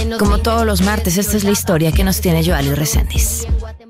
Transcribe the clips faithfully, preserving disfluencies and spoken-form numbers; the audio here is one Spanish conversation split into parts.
Como todos los martes, esta es la historia que nos tiene Joali Reséndiz.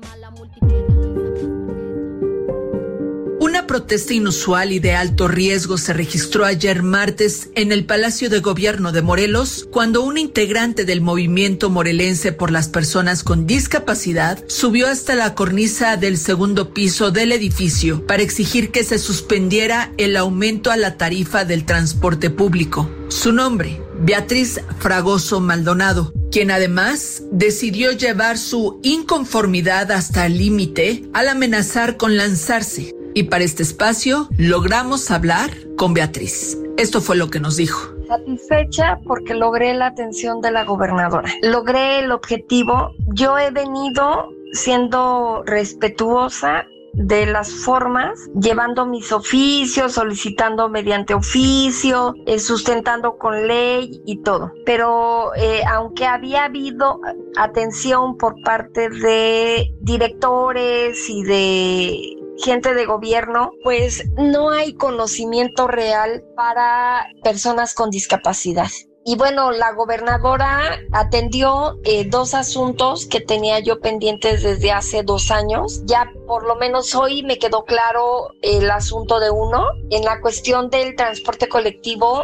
Una protesta inusual y de alto riesgo se registró ayer martes en el Palacio de Gobierno de Morelos, cuando un integrante del movimiento morelense por las personas con discapacidad subió hasta la cornisa del segundo piso del edificio para exigir que se suspendiera el aumento a la tarifa del transporte público. Su nombre, Beatriz Fragoso Maldonado, quien además decidió llevar su inconformidad hasta el límite al amenazar con lanzarse. Y para este espacio logramos hablar con Beatriz. Esto fue lo que nos dijo. Satisfecha porque logré la atención de la gobernadora. Logré el objetivo. Yo he venido siendo respetuosa de las formas, llevando mis oficios, solicitando mediante oficio, eh, sustentando con ley y todo. Pero eh, aunque había habido atención por parte de directores y de gente de gobierno, pues no hay conocimiento real para personas con discapacidad. Y bueno, la gobernadora atendió eh, dos asuntos que tenía yo pendientes desde hace dos años. Ya por lo menos hoy me quedó claro el asunto de uno. En la cuestión del transporte colectivo,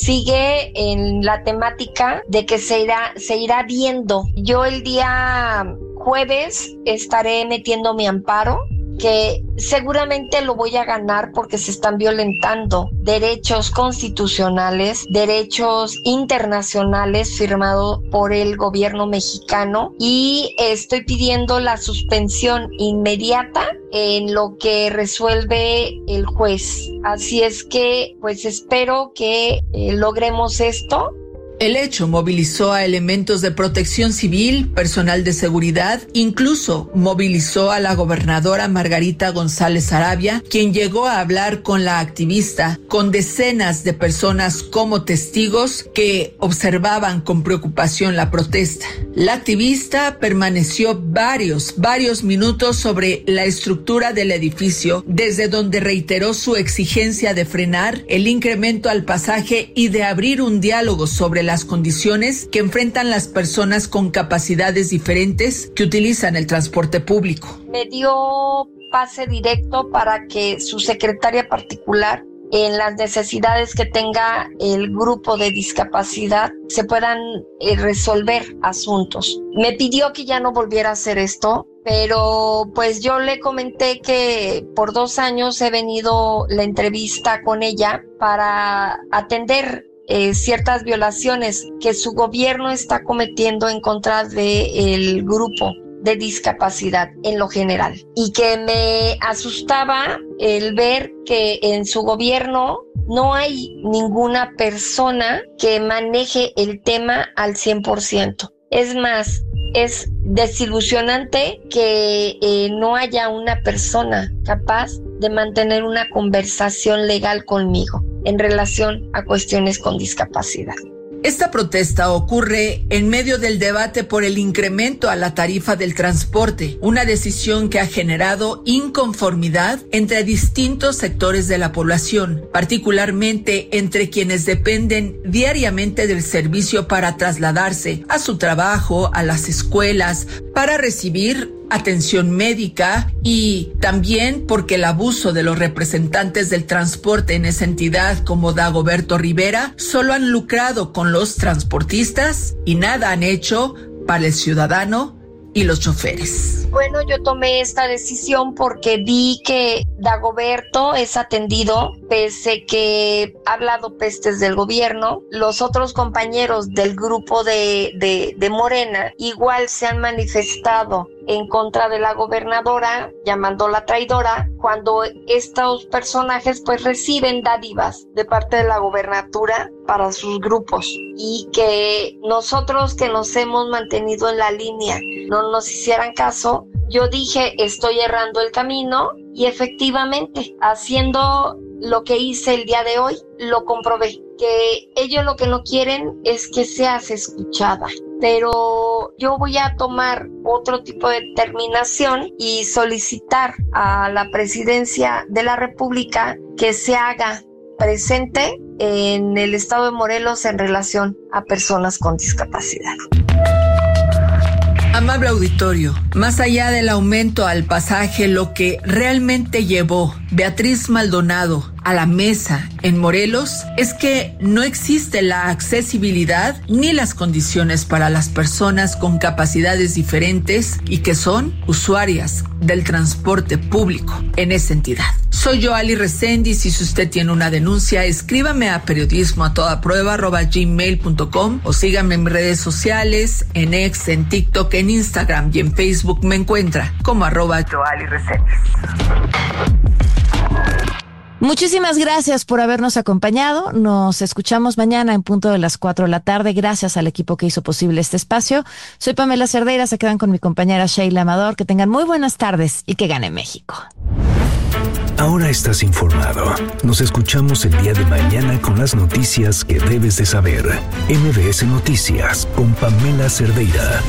sigue en la temática de que se irá, se irá viendo. Yo el día jueves estaré metiendo mi amparo, que seguramente lo voy a ganar porque se están violentando derechos constitucionales, derechos internacionales firmados por el gobierno mexicano, y estoy pidiendo la suspensión inmediata en lo que resuelve el juez. Así es que pues espero que eh, logremos esto. El hecho movilizó a elementos de protección civil, personal de seguridad, incluso movilizó a la gobernadora Margarita González Arabia, quien llegó a hablar con la activista, con decenas de personas como testigos que observaban con preocupación la protesta. La activista permaneció varios, varios minutos sobre la estructura del edificio, desde donde reiteró su exigencia de frenar el incremento al pasaje y de abrir un diálogo sobre las condiciones que enfrentan las personas con capacidades diferentes que utilizan el transporte público. Me dio pase directo para que su secretaria particular, en las necesidades que tenga el grupo de discapacidad, se puedan eh, resolver asuntos. Me pidió que ya no volviera a hacer esto, pero pues yo le comenté que por dos años he venido la entrevista con ella para atender Eh, ciertas violaciones que su gobierno está cometiendo en contra del grupo de discapacidad en lo general, y que me asustaba el ver que en su gobierno no hay ninguna persona que maneje el tema al cien por ciento. Es más, es desilusionante que eh, no haya una persona capaz de mantener una conversación legal conmigo en relación a cuestiones con discapacidad. Esta protesta ocurre en medio del debate por el incremento a la tarifa del transporte, una decisión que ha generado inconformidad entre distintos sectores de la población, particularmente entre quienes dependen diariamente del servicio para trasladarse a su trabajo, a las escuelas, para recibir atención médica, y también porque el abuso de los representantes del transporte en esa entidad, como Dagoberto Rivera, solo han lucrado con los transportistas y nada han hecho para el ciudadano y los choferes. Bueno, yo tomé esta decisión porque vi que Dagoberto es atendido, pese que ha hablado pestes del gobierno. Los otros compañeros del grupo de, de, de Morena igual se han manifestado en contra de la gobernadora, llamándola traidora, cuando estos personajes pues reciben dádivas de parte de la gobernatura para sus grupos, y que nosotros que nos hemos mantenido en la línea no nos hicieran caso. Yo dije, estoy errando el camino, y efectivamente, haciendo lo que hice el día de hoy, lo comprobé, que ellos lo que no quieren es que seas escuchada. Pero yo voy a tomar otro tipo de determinación y solicitar a la presidencia de la República que se haga presente en el estado de Morelos en relación a personas con discapacidad. Amable auditorio, más allá del aumento al pasaje, lo que realmente llevó Beatriz Maldonado a la mesa en Morelos es que no existe la accesibilidad ni las condiciones para las personas con capacidades diferentes y que son usuarias del transporte público en esa entidad. Soy Yoali Reséndiz y si usted tiene una denuncia, escríbame a periodismo a toda prueba arroba gmail punto com o síganme en mis redes sociales, en X, en TikTok, en Instagram y en Facebook me encuentra como arroba Yoali Reséndiz. Muchísimas gracias por habernos acompañado. Nos escuchamos mañana en punto de las cuatro de la tarde. Gracias al equipo que hizo posible este espacio. Soy Pamela Cerdeira. Se quedan con mi compañera Sheila Amador. Que tengan muy buenas tardes y que gane México. Ahora estás informado. Nos escuchamos el día de mañana con las noticias que debes de saber. M B S Noticias con Pamela Cerdeira.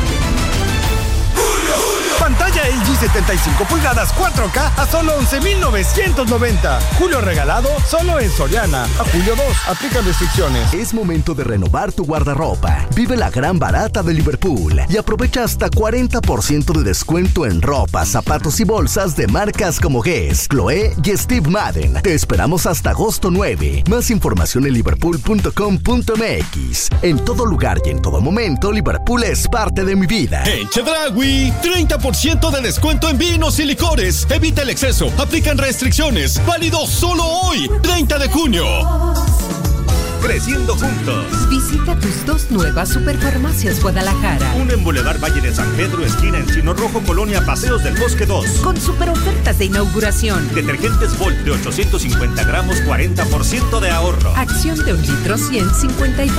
Pantalla L G setenta y cinco pulgadas cuatro K a solo once mil novecientos noventa. Julio regalado solo en Soriana. A julio dos, aplican restricciones. Es momento de renovar tu guardarropa. Vive la gran barata de Liverpool y aprovecha hasta cuarenta por ciento de descuento en ropa, zapatos y bolsas de marcas como Guess, Chloé y Steve Madden. Te esperamos hasta agosto nueve. Más información en liverpool punto com punto m x. En todo lugar y en todo momento, Liverpool es parte de mi vida. En Chedraui, treinta por ciento de descuento en vinos y licores. Evita el exceso. Aplican restricciones. Válido solo hoy, treinta de junio. Creciendo juntos. Visita tus dos nuevas Superfarmacias Guadalajara. Una en Boulevard Valle de San Pedro, esquina Encino Rojo, Colonia Paseos del Bosque dos. Con super ofertas de inauguración. Detergentes Volt de ochocientos cincuenta gramos, cuarenta por ciento de ahorro. Acción de un litro cien, cincuenta y